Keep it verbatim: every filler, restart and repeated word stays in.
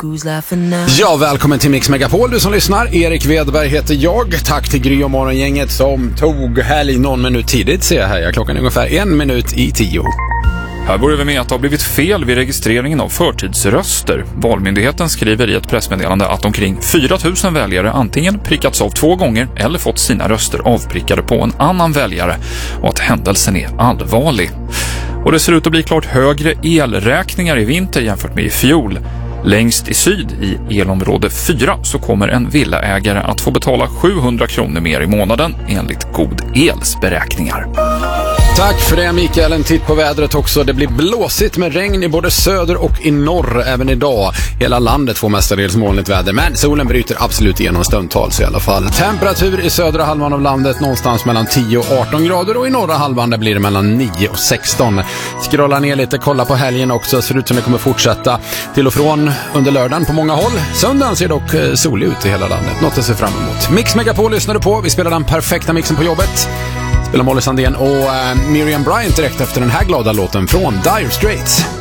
Ja, välkommen till Mix Megapol, du som lyssnar. Erik Wedberg heter jag. Tack till Gry och morgongänget som tog helg någon minut tidigt, ser jag här. Klockan är ungefär en minut i tio. Här börjar vi med att det har blivit fel vid registreringen av förtidsröster. Valmyndigheten skriver i ett pressmeddelande att omkring fyra tusen väljare antingen prickats av två gånger eller fått sina röster avprickade på en annan väljare och att händelsen är allvarlig. Och det ser ut att bli klart högre elräkningar i vinter jämfört med i fjol. Längst i syd, i elområde fyra, så kommer en villaägare att få betala sjuhundra kronor mer i månaden enligt God Els beräkningar. Tack för det, Mikael. En titt på vädret också. Det blir blåsigt med regn i både söder och i norr även idag. Hela landet får mestadels molnigt väder, men solen bryter absolut igenom stundtals i alla fall. Temperatur i södra halvan av landet någonstans mellan tio och arton grader och i norra halvan där blir det mellan nio och sexton. Scrolla ner lite, kolla på helgen också. Ser ut som det kommer fortsätta till och från under lördagen på många håll. Söndagen ser dock solig ut i hela landet. Något att se fram emot. Mix Megapol lyssnar du på. Vi spelar den perfekta mixen på jobbet. Spelar Molly Sandén och uh, Miriam Bryant direkt efter den här glada låten från Dire Straits.